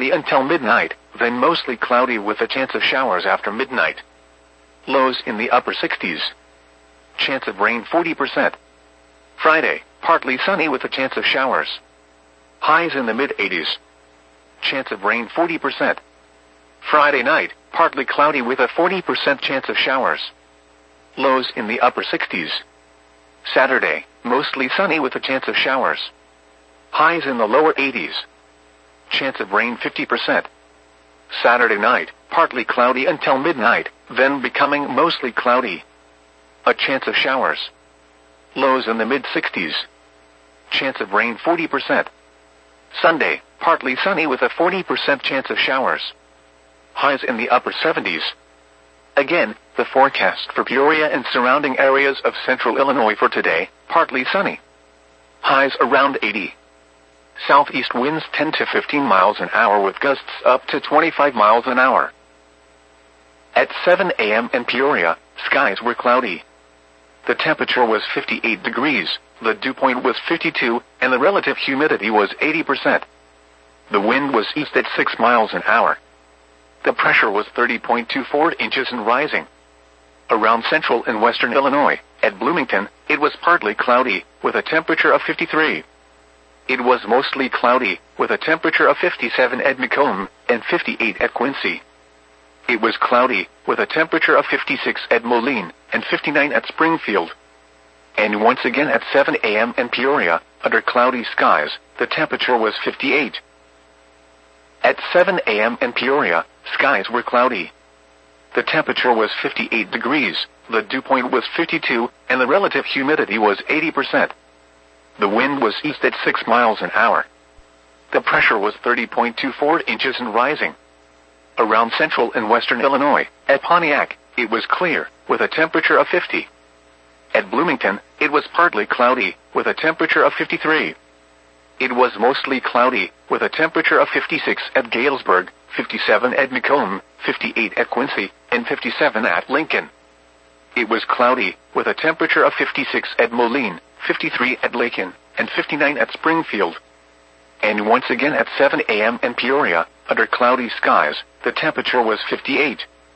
cloudy until midnight, then mostly cloudy with a chance of showers after midnight. Lows in the upper 60s. Chance of rain 40%. Friday, partly sunny with a chance of showers. Highs in the mid-80s. Chance of rain 40%. Friday night, partly cloudy with a 40% chance of showers. Lows in the upper 60s. Saturday, mostly sunny with a chance of showers. Highs in the lower 80s. Chance of rain 50%. Saturday night, partly cloudy until midnight, then becoming mostly cloudy. A chance of showers. Lows in the mid-60s. Chance of rain 40%. Sunday, partly sunny with a 40% chance of showers. Highs in the upper 70s. Again, the forecast for Peoria and surrounding areas of central Illinois for today, partly sunny. Highs around 80. Southeast winds 10 to 15 miles an hour with gusts up to 25 miles an hour. At 7 a.m. in Peoria, skies were cloudy. The temperature was 58 degrees, the dew point was 52, and the relative humidity was 80%. The wind was east at 6 miles an hour. The pressure was 30.24 inches and rising. Around central and western Illinois, at Bloomington, it was partly cloudy, with a temperature of 53. It was mostly cloudy, with a temperature of 57 at Macomb, and 58 at Quincy. It was cloudy, with a temperature of 56 at Moline, and 59 at Springfield. And once again at 7 a.m. in Peoria, under cloudy skies, the temperature was 58. At 7 a.m. in Peoria, skies were cloudy. The temperature was 58 degrees, the dew point was 52, and the relative humidity was 80%. The wind was east at 6 miles an hour. The pressure was 30.24 inches and rising. Around central and western Illinois, at Pontiac, it was clear, with a temperature of 50. At Bloomington, it was partly cloudy, with a temperature of 53. It was mostly cloudy, with a temperature of 56 at Galesburg, 57 at Macomb, 58 at Quincy, and 57 at Lincoln. It was cloudy, with a temperature of 56 at Moline, 53 at Lakin, and 59 at Springfield. And once again at 7 a.m. in Peoria, under cloudy skies, the temperature was 58.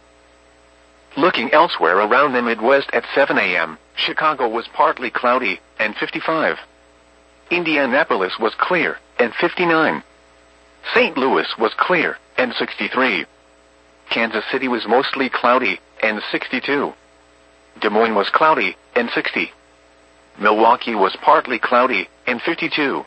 Looking elsewhere around the Midwest at 7 a.m., Chicago was partly cloudy, and 55. Indianapolis was clear, and 59. St. Louis was clear, and 63. Kansas City was mostly cloudy, and 62. Des Moines was cloudy, and 60. Milwaukee was partly cloudy, and 52.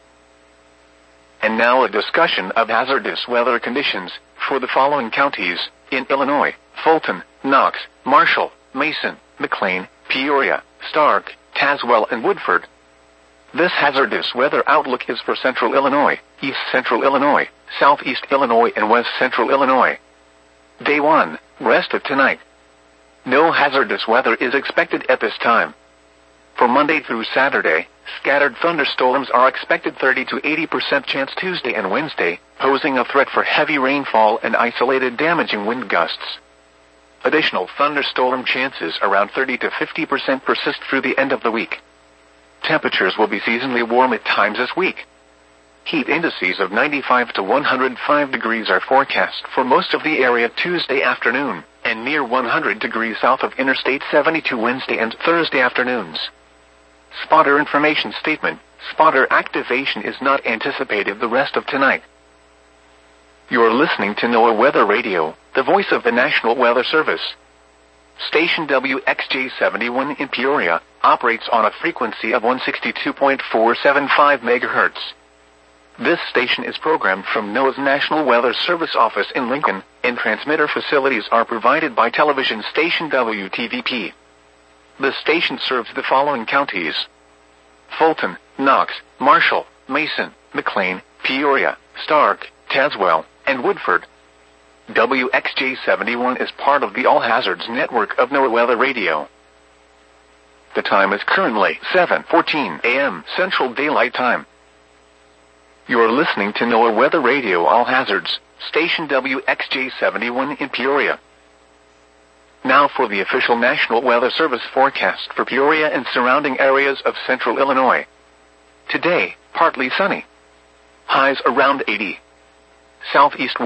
And now a discussion of hazardous weather conditions for the following counties in Illinois: Fulton, Knox, Marshall, Mason, McLean, Peoria, Stark, Tazewell, and Woodford. This hazardous weather outlook is for central Illinois, east central Illinois, southeast Illinois, and west central Illinois. Day 1, rest of tonight. No hazardous weather is expected at this time. For Monday through Saturday, scattered thunderstorms are expected 30 to 80% chance Tuesday and Wednesday, posing a threat for heavy rainfall and isolated damaging wind gusts. Additional thunderstorm chances around 30 to 50% persist through the end of the week. Temperatures will be seasonally warm at times this week. Heat indices of 95 to 105 degrees are forecast for most of the area Tuesday afternoon, and near 100 degrees south of Interstate 72 Wednesday and Thursday afternoons. Spotter information statement: spotter activation is not anticipated the rest of tonight. You're listening to NOAA Weather Radio, the voice of the National Weather Service. Station WXJ71 in Peoria operates on a frequency of 162.475 MHz. This station is programmed from NOAA's National Weather Service office in Lincoln, and transmitter facilities are provided by television station WTVP. The station serves the following counties: Fulton, Knox, Marshall, Mason, McLean, Peoria, Stark, Tazewell, and Woodford. WXJ71 is part of the All Hazards network of NOAA Weather Radio. The time is currently 7:14 a.m. Central Daylight Time. You're listening to NOAA Weather Radio All Hazards, station WXJ71 in Peoria. Now for the official National Weather Service forecast for Peoria and surrounding areas of central Illinois. Today, partly sunny. Highs around 80. Southeast